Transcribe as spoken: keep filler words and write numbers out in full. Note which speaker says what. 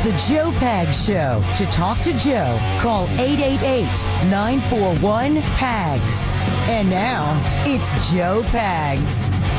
Speaker 1: The Joe Pags Show. To talk to Joe, call eight eight eight, nine four one, P A G S. And now, it's Joe Pags.